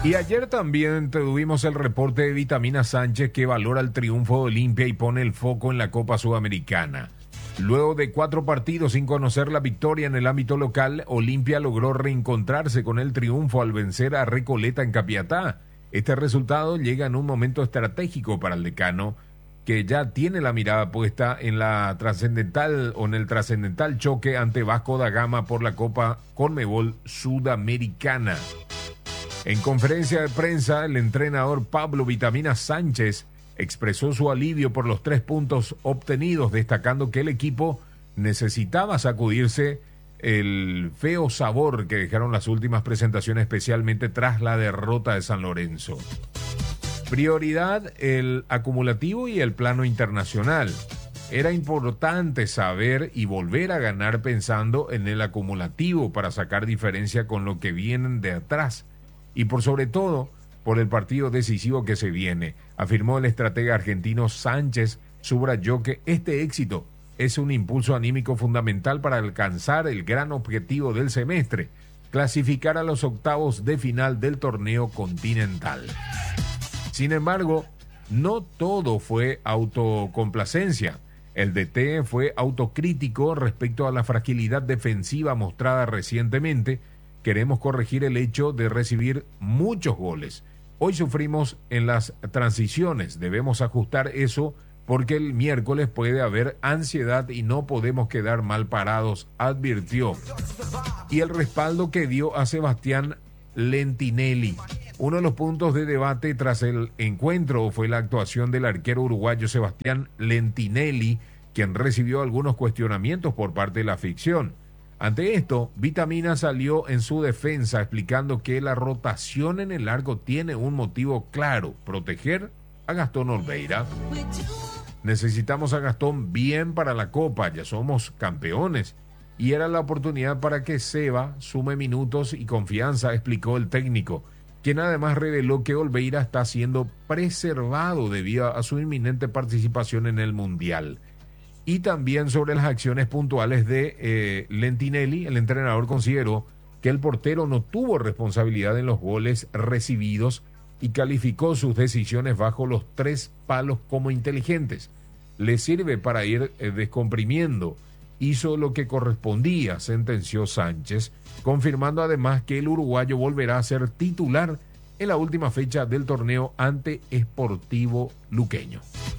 Y ayer también tuvimos el reporte de Vitamina Sánchez que valora el triunfo de Olimpia y pone el foco en la Copa Sudamericana. Luego de 4 partidos sin conocer la victoria en el ámbito local, Olimpia logró reencontrarse con el triunfo al vencer a Recoleta en Capiatá. Este resultado llega en un momento estratégico para el decano, que ya tiene la mirada puesta en la trascendental o en el trascendental choque ante Vasco da Gama por la Copa Conmebol Sudamericana. En conferencia de prensa, el entrenador Pablo Vitamina Sánchez expresó su alivio por los 3 puntos obtenidos, destacando que el equipo necesitaba sacudirse el feo sabor que dejaron las últimas presentaciones, especialmente tras la derrota de San Lorenzo. Prioridad el acumulativo y el plano internacional. Era importante saber y volver a ganar pensando en el acumulativo para sacar diferencia con lo que vienen de atrás. Y por sobre todo, por el partido decisivo que se viene, afirmó el estratega argentino. Sánchez subrayó que este éxito es un impulso anímico fundamental para alcanzar el gran objetivo del semestre, clasificar a los octavos de final del torneo continental. Sin embargo, no todo fue autocomplacencia. El DT fue autocrítico respecto a la fragilidad defensiva mostrada recientemente. Queremos corregir el hecho de recibir muchos goles. Hoy sufrimos en las transiciones, debemos ajustar eso porque el miércoles puede haber ansiedad y no podemos quedar mal parados, advirtió. Y el respaldo que dio a Sebastián Lentinelli. Uno de los puntos de debate tras el encuentro fue la actuación del arquero uruguayo Sebastián Lentinelli, quien recibió algunos cuestionamientos por parte de la afición. Ante esto, Vitamina salió en su defensa explicando que la rotación en el arco tiene un motivo claro: proteger a Gastón Olveira. Necesitamos a Gastón bien para la Copa, ya somos campeones. Y era la oportunidad para que Seba sume minutos y confianza, explicó el técnico, quien además reveló que Olveira está siendo preservado debido a su inminente participación en el Mundial. Y también sobre las acciones puntuales de Lentinelli, el entrenador consideró que el portero no tuvo responsabilidad en los goles recibidos y calificó sus decisiones bajo los 3 palos como inteligentes. Le sirve para ir descomprimiendo. Hizo lo que correspondía, sentenció Sánchez, confirmando además que el uruguayo volverá a ser titular en la última fecha del torneo ante Sportivo Luqueño.